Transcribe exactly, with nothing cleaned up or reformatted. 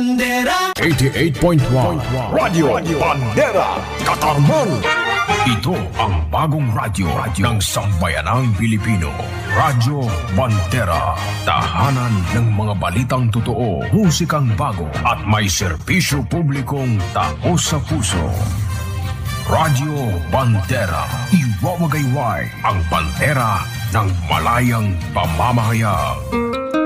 eighty-eight point one Radio Bandera Katarman. Ito ang bagong radyo ng sambayanang Pilipino. Radyo Bandera. Tahanan ng mga balitang totoo, musikang bago at may serbisyo publikong taos sa puso. Radyo Bandera. Iwawagayway ang bandera ng malayang pamamahayag.